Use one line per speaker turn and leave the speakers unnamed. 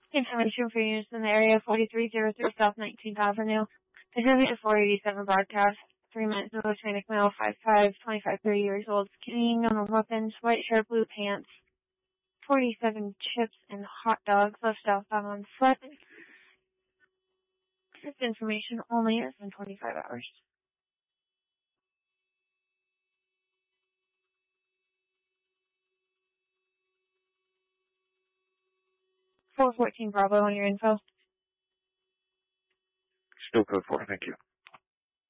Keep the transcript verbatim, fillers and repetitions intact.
Information for use in the area forty-three oh three South nineteenth Avenue. Contributor four eighty-seven broadcast. Three minutes of Hispanic male, five five, twenty-five, thirty years old. Skinny, known weapons, white shirt, blue pants. forty-seven chips and hot dogs left southbound on foot. This information only is in twenty-five hours. four fourteen Bravo on your info.
Still code four, thank you.